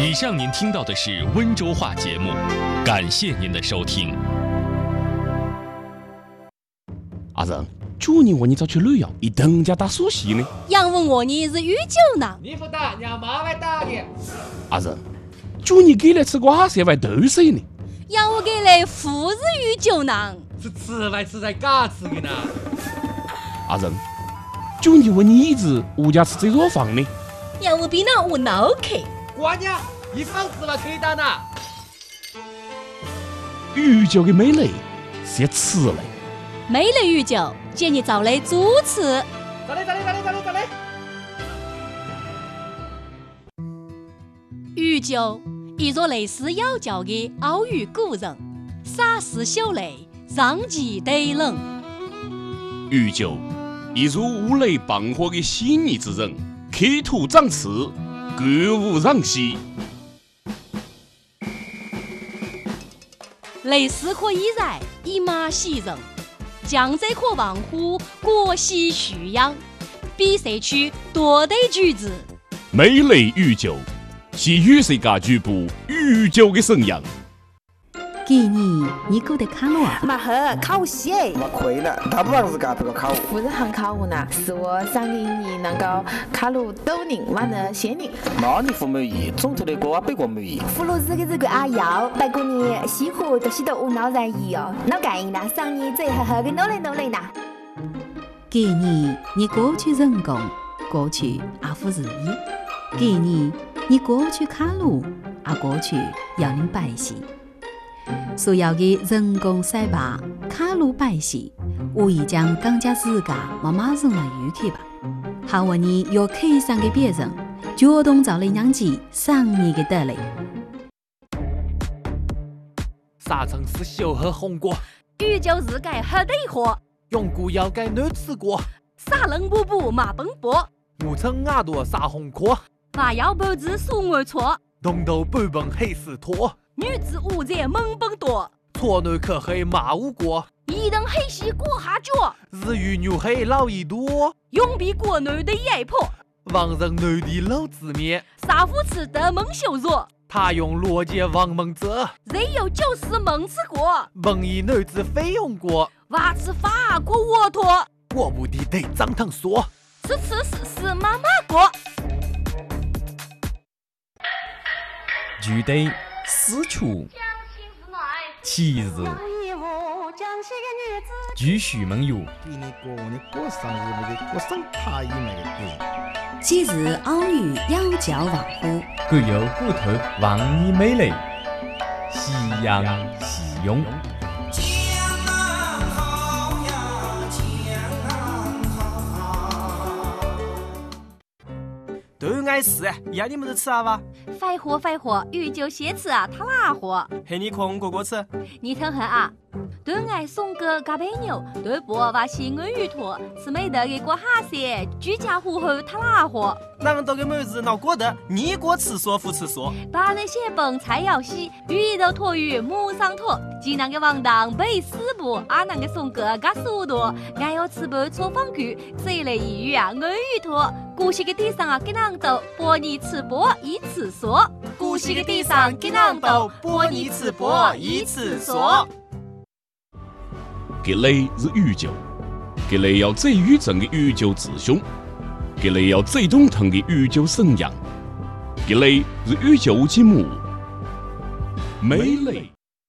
以上您听到的是温州话节目，感谢您的收听。 阿仁，去年我你早去旅游，一等家打苏西呢。 杨问我你是御酒呢？ 你不打，让妈来打你。 阿仁，去年给来吃瓜色外豆水呢。 杨我给来富是御酒呢？ 是吃来吃在嘎吃的呢。 阿仁，去年问你一直物价吃这座房呢。 杨我比那我脑壳。 瓜娘，一房子了可以打呢。 御酒的美丽是吃嘞。 美丽御酒，建议找来主持。 咋嘞？ 御酒，一座类似妖教的奥语古人，洒湿秀雷，上气对冷。 御酒，一如五雷傍火的细腻之人，刻图长刺，歌舞攘息。 雷丝可依然，以马喜人。江浙可望乎国喜徐扬，比赛区多得举子。 美丽御酒，是与世界局部御酒的沈阳。 给你过得卡路啊？ 马赫考西哎！ 我亏了，大部分是干这个考务。 不是很考务呢，是我上给你能够考入斗宁完的县宁。 那你不满意，总头的歌北国满意。 葫芦子的这个阿瑶，带过你西湖都是都无脑然意哦，脑干硬啦，上你最呵呵的努力呐。 给你过去人工，过去阿夫日意；给你过去卡路，阿过去要你白皙。所要的人工赛拔、卡路摆戏，无疑将更加自家慢慢融了入去吧。好问你有客上给别人，主动找来养鸡，上你的得嘞。 啥城市小喝红果？ 御酒日改喝得火， 永固要改难吃过。 沙冷补补马奔波， 木城牙多啥红壳？ 麻药不知数我错， 东头半本黑死拖。 女子无在猛奔多， 错内可黑马无过， 一等黑西过下脚， 日语牛黑老一多， 永比国内的野婆， 王人内地老字面， 杀夫吃得蒙羞辱， 他用逻辑王蒙者， 人有就是蒙吃过， 蒙以女子非用过， 娃吃法过沃托， 我不的得张腾说， 是妈妈过， 具体私处七日继续梦游。 今日偶遇妖教王府， 各有骨头望你美丽，夕阳夕涌。 都爱吃，要你们都吃啊吧？ 快活，御酒先吃啊，他哪活？ 嘿，你空过吃？ 你听下啊，都爱送个嘎白牛，都不把西安鱼托，吃美得给过哈些，居家户后他哪活？ 人都给妹子闹过得，你过吃说不吃说。 把那些本菜肴洗，鱼肉托鱼母上托，济南的王当背四步，阿南的送个嘎速度，俺要吃不搓方具，这类一鱼啊，安鱼托。古稀的地上啊，给人斗，播你吃播一次说。 古稀的地上给人斗，播你吃播一次说。 给雷是御酒，给雷要最愚正的御酒之兄，给雷要最懂腾的御酒沈阳，给雷是御酒之母，美丽。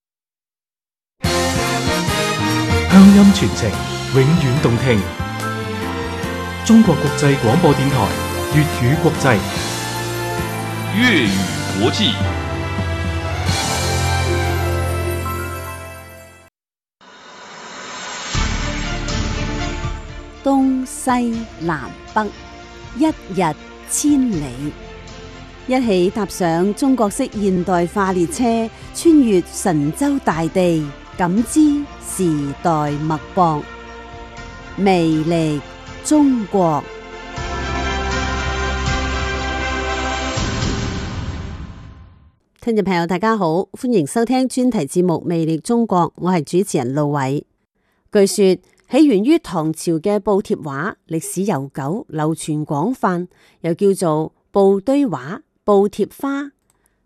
鄉音傳情，永遠動聽。中國國際廣播電台粵語國際粵語國際。 東西南北，一日千里。一起踏上中國式現代化列車，穿越神州大地，感知時代脈搏，魅力中國。聽眾朋友大家好，歡迎收聽專題節目《魅力中國》，我係主持人陸偉。據說起源於唐朝嘅布帖畫，歷史悠久，流傳廣泛，又叫做布堆畫、布帖花。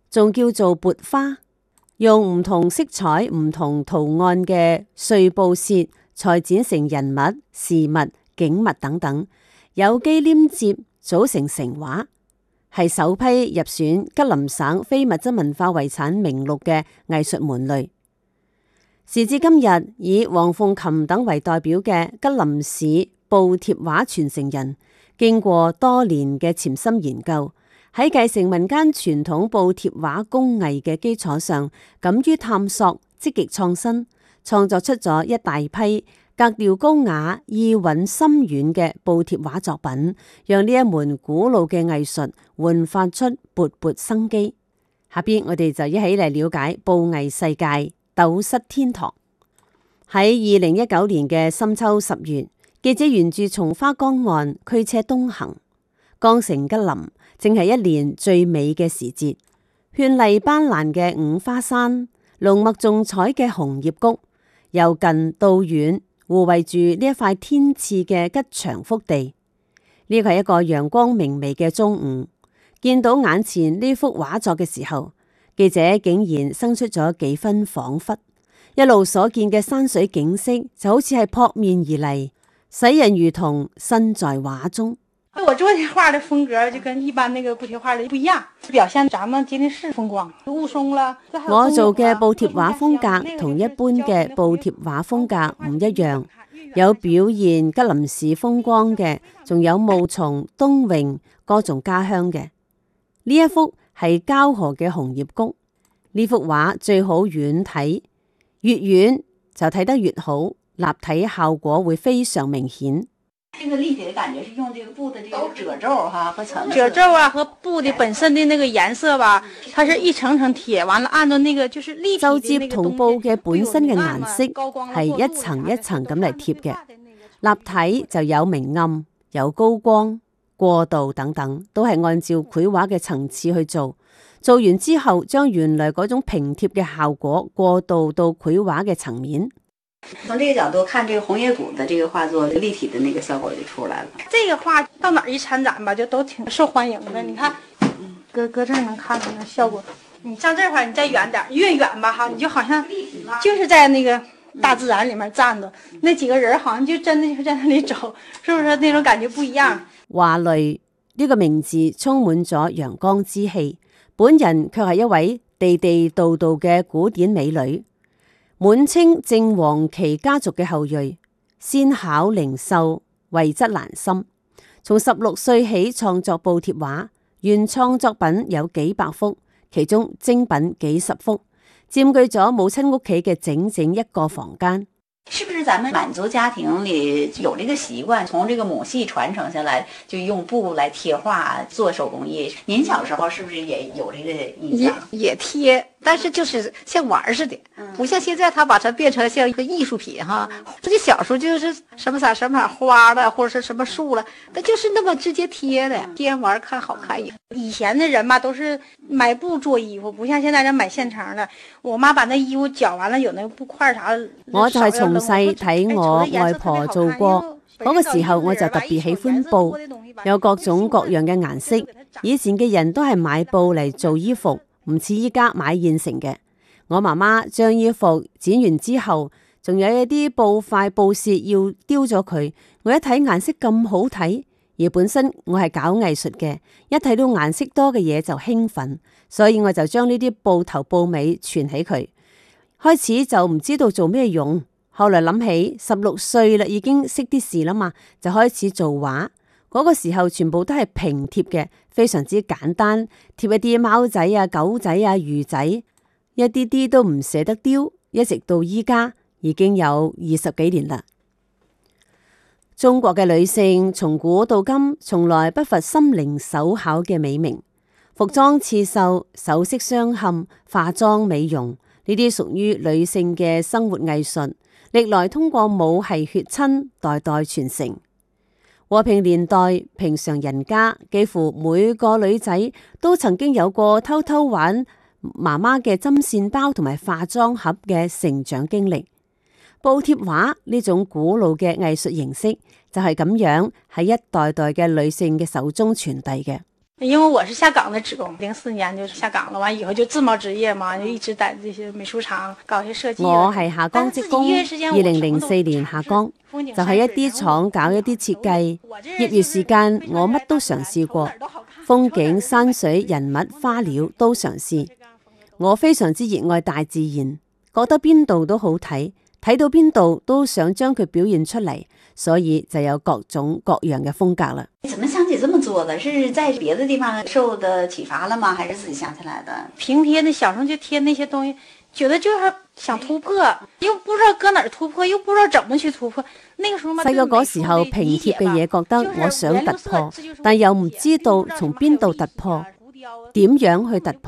仲叫做撥花，用唔同色彩、唔同圖案嘅碎布屑裁剪成人物、事物、景物等等，有機黏接組成成畫，係首批入選吉林省非物質文化遺產名錄嘅藝術門類。時至今日，以黃鳳琴等為代表嘅吉林市布貼畫傳承人，經過多年嘅潛心研究，喺繼承民間傳統布貼畫工藝嘅基礎上，敢於探索、積極創新，創作出咗一大批格調高雅、意韻深遠嘅布貼畫作品，讓呢一門古老嘅藝術煥發出勃勃生機。下邊我哋就一起嚟了解布藝世界斗室天堂。喺2019年嘅深秋10月，記者沿住松花江岸驅車東行，江城吉林正係一年最美嘅時節，絢麗斑斕嘅五花山，濃墨重彩嘅紅葉谷，由近到遠護衛住呢一塊天賜嘅吉祥福地。呢個係一個陽光明媚嘅中午，見到眼前呢幅畫作嘅時候，記者竟然生出咗幾分恍惚，一路所見嘅山水景色就好似係撲面而嚟，使人如同身在畫中。 我昨天畫的風格就跟一般那個布貼畫的不一樣，表現咱們吉林市風光。霧凇啦， 我做嘅布貼畫風格同一般嘅布貼畫風格唔一樣，有表現吉林市風光嘅，仲有霧凇、冬榮、歌頌家鄉嘅。呢一幅係膠河嘅紅葉谷，呢幅畫最好遠睇，越遠就睇得越好，立體效果會非常明顯。 這個立體的感覺是用這個布的這個褶皺哈和層次， 褶皺啊和布的本身的那個顏色吧，它是一層層貼，完了按照那個就是立體的那個東西。就接同布嘅本身嘅顏色係一層一層咁嚟貼嘅，立體就有明暗、有高光、過渡等等，都係按照繪畫嘅層次去做。做完之後，將原來嗰種平貼嘅效果過渡到繪畫嘅層面。 從這個角度看，這個紅葉谷的這個畫作立體的那個效果就出來了。 這個畫到哪兒一參展吧，就都挺受歡迎的。你看，搁這兒能看出那效果。你上這塊，你再遠點，越遠吧哈，你就好像就是在那個大自然裡面站着，那幾個人好像就真的就在那裡走，是不是那種感覺不一樣？ 華蕾呢個名字充滿咗陽光之氣，本人卻係一位地地道道嘅古典美女。滿清正黃旗家族嘅後裔，先巧靈秀，慧質蘭心。從16歲起創作布貼畫，原創作品有幾百幅，其中精品幾十幅，佔據咗母親屋企嘅整整一個房間。 是不是咱們滿族家庭裏有這個習慣，從這個母系傳承下來，就用布來貼畫做手工藝？您小時候是不是也有這個印象？ 也貼，但是就是像玩似的，不像現在他把它變成像一個藝術品哈。這個小時候就是什麼色什麼花了，或者是什麼樹了，那就是那麼直接貼的，貼玩看好看。 以前的人嘛，都是買布做衣服，不像現在人買現成的。我媽把那衣服剪完了，有那個布塊啥的。 我就係從細睇我外婆做過，嗰個時候我就特別喜歡布，有各種各樣嘅顏色。以前嘅人都係買布嚟做衣服，唔似依家買現成嘅。我媽媽將衣服剪完之後，仲有一啲布塊布屑要丟咗佢。我一睇顏色咁好睇，而本身我係搞藝術嘅，一睇到顏色多嘅嘢就興奮，所以我就將呢啲布頭布尾存起佢。開始就唔知道做咩用，後來諗起16歲啦，已經識啲事啦嘛，就開始做畫。嗰個時候全部都係平貼嘅，非常之簡單，貼一啲貓仔啊、狗仔啊、魚仔，一啲啲都唔捨得丟，一直到依家已經有20幾年啦。中國嘅女性從古到今，從來不乏心靈手巧嘅美名，服裝刺繡、首飾鑲嵌、化妝美容，呢啲屬於女性嘅生活藝術，歷來通過母系血親代代傳承。和平年代，平常人家幾乎每個女仔都曾經有過偷偷玩媽媽嘅針線包同埋化妝盒嘅成長經歷。布貼畫呢種古老嘅藝術形式就係咁樣喺一代代嘅女性嘅手中傳遞嘅。 因为我是下岗的职工，04年就下岗了，完以後就自貿職業嘛，就一直在這些美術廠搞些設計。 我係下崗職工，2004年下崗，就喺一啲廠搞一啲設計。業餘時間我乜都嘗試過，風景、山水、人物、花鳥都嘗試。我非常之熱愛大自然，覺得邊度都好睇，睇到邊度都想將佢表現出嚟，所以就有各種各樣嘅風格啦。 怎麼想起這麼做的？是在別的地方受的啟發了嗎？還是自己想起來的？ 平貼的小時候就貼那些東西，覺得就是想突破，又不知道搁哪兒突破，又不知道怎麼去突破。那個時候嘛， 細個嗰時候平貼嘅嘢，覺得我想突破，但又唔知道從邊度突破，點樣去突破。